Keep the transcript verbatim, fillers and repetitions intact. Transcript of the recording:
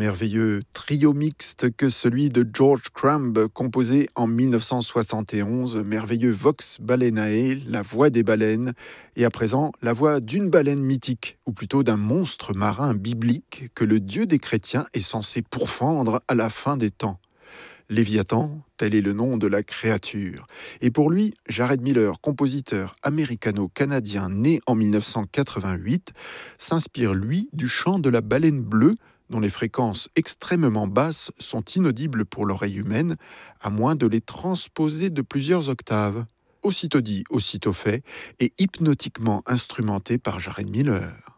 merveilleux trio mixte que celui de George Crumb, composé en mille neuf cent soixante et onze, merveilleux Vox Balaenae, la voix des baleines, et à présent la voix d'une baleine mythique, ou plutôt d'un monstre marin biblique que le Dieu des chrétiens est censé pourfendre à la fin des temps. Léviathan, tel est le nom de la créature. Et pour lui, Jared Miller, compositeur américano-canadien né en mille neuf cent quatre-vingt-huit, s'inspire, lui, du chant de la baleine bleue, dont les fréquences extrêmement basses sont inaudibles pour l'oreille humaine, à moins de les transposer de plusieurs octaves. Aussitôt dit, aussitôt fait, et hypnotiquement instrumenté par Jared Miller.